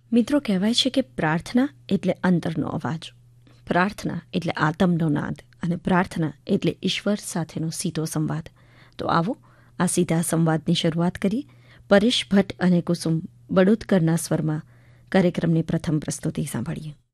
મિત્રો, કહેવાય છે કે પ્રાર્થના એટલે અંતરનો અવાજ, પ્રાર્થના એટલે આત્મનો નાદ અને પ્રાર્થના એટલે ઈશ્વર સાથેનો સીધો સંવાદ. તો આવો આ સીધા સંવાદની શરૂઆત કરી પરેશ ભટ્ટ અને કુસુમ બડોદકરના સ્વરમાં કાર્યક્રમની પ્રથમ પ્રસ્તુતિ સાંભળીએ.